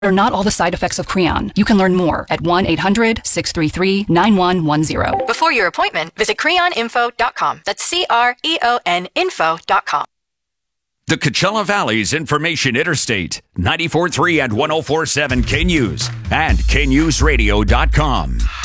are not all the side effects of Creon. You can learn more at 1-800-633-9110. Before your appointment, visit creoninfo.com. That's CREON info.com. The Coachella Valley's Information Interstate, 94.3 and 104.7 K-News and KNewsRadio.com.